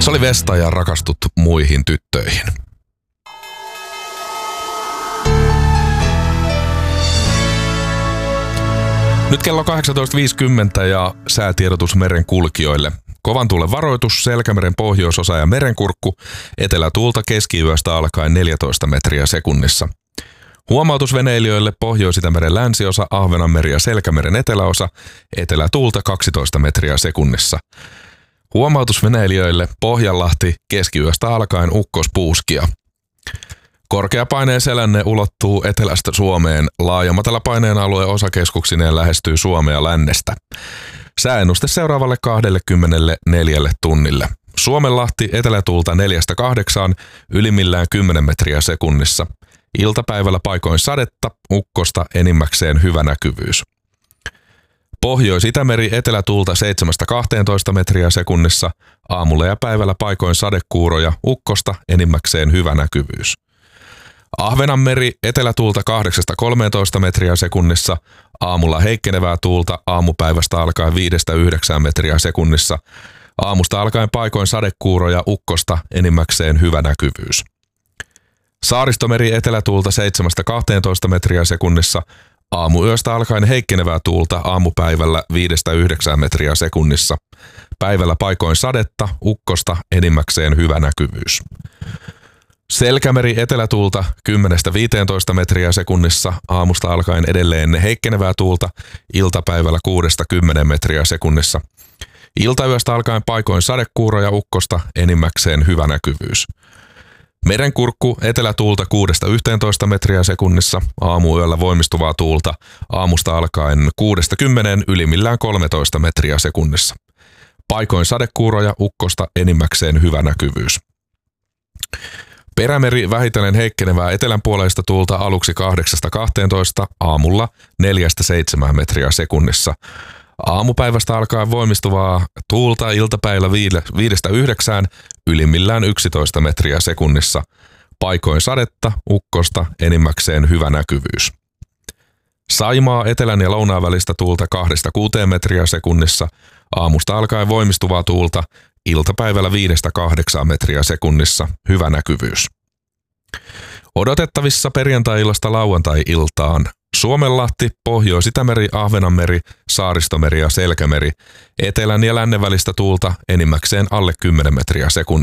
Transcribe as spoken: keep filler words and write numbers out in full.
Se oli Vesta ja Rakastut muihin tyttöihin. Nyt kello kahdeksantoista viisikymmentä ja säätiedotus merenkulkijoille. Kovan tuulen varoitus, Selkämeren pohjoisosa ja merenkurkku, etelätuulta keskiyöstä alkaen neljätoista metriä sekunnissa. Huomautus veneilijöille, Pohjois-Itämeren länsiosa, Ahvenanmeri ja Selkämeren eteläosa, etelätuulta kaksitoista metriä sekunnissa. Huomautus veneilijöille, Pohjanlahti, keskiyöstä alkaen ukkospuuskia. Korkeapaineen selänne ulottuu etelästä Suomeen, laajamatalpaineen alueen osakeskuksineen lähestyy Suomea lännestä. Sääennuste seuraavalle kaksikymmentäneljä tunnille. Suomenlahti etelätuulta neljästä kahdeksaan, ylimmillään kymmenen metriä sekunnissa. Iltapäivällä paikoin sadetta, ukkosta enimmäkseen hyvä näkyvyys. Pohjois-Itämeri etelätuulta seitsemästä kahteentoista metriä sekunnissa, aamulla ja päivällä paikoin sadekuuroja, ukkosta enimmäkseen hyvä näkyvyys. Ahvenanmeri etelätuulta kahdeksasta kolmeentoista metriä sekunnissa, aamulla heikkenevää tuulta, aamupäivästä alkaen viidestä yhdeksään metriä sekunnissa, aamusta alkaen paikoin sadekuuroja, ukkosta enimmäkseen hyvä näkyvyys. Saaristomeri etelätuulta seitsemästä kahteentoista metriä sekunnissa, aamuyöstä alkaen heikkenevää tuulta, aamupäivällä viidestä yhdeksään metriä sekunnissa, päivällä paikoin sadetta, ukkosta enimmäkseen hyvä näkyvyys. Selkämeri etelätuulta kymmenestä viiteentoista metriä sekunnissa, aamusta alkaen edelleen heikkenevää tuulta, iltapäivällä kuudesta kymmeneen metriä sekunnissa. Iltayöstä alkaen paikoin sadekuuroja, ukkosta enimmäkseen hyvä näkyvyys. Merenkurkku etelätuulta kuudesta yhteentoista metriä sekunnissa, aamuyöllä voimistuvaa tuulta, aamusta alkaen kuudesta kymmeneen, ylimmillään kolmetoista metriä sekunnissa. Paikoin sadekuuroja, ukkosta enimmäkseen hyvä näkyvyys. Perämeri vähitellen heikkenevää etelänpuoleista tuulta aluksi kahdeksasta kahteentoista, aamulla neljästä seitsemään metriä sekunnissa. Aamupäivästä alkaen voimistuvaa tuulta, iltapäivällä viidestä yhdeksään, ylimmillään yksitoista metriä sekunnissa. Paikoin sadetta, ukkosta enimmäkseen hyvä näkyvyys. Saimaa etelän ja lounaan välistä tuulta kahdesta kuuteen metriä sekunnissa, aamusta alkaen voimistuvaa tuulta, iltapäivällä viidestä kahdeksaan metriä sekunnissa, hyvä näkyvyys. Odotettavissa perjantai-illasta lauantai-iltaan Suomenlahti, Pohjois-Itämeri, Ahvenanmeri, Saaristomeri ja Selkämeri, etelän ja lännen välistä tuulta enimmäkseen alle kymmenen metriä sekunnissa.